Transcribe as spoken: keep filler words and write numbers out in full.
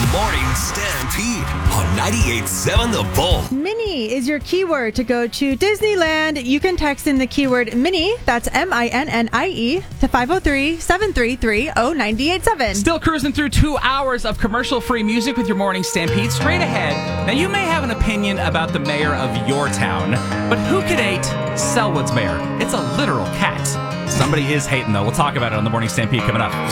Morning Stampede on ninety-eight point seven The Bull. Mini is your keyword to go to Disneyland. You can text in the keyword Minnie, that's M I N N I E, to five oh three, seven three three, oh nine eight seven. Still cruising through two hours of commercial-free music with your Morning Stampede. Straight ahead. Now, you may have an opinion about the mayor of your town, but who could hate Selwood's mayor? It's a literal cat. Somebody is hating, though. We'll talk about it on the Morning Stampede coming up.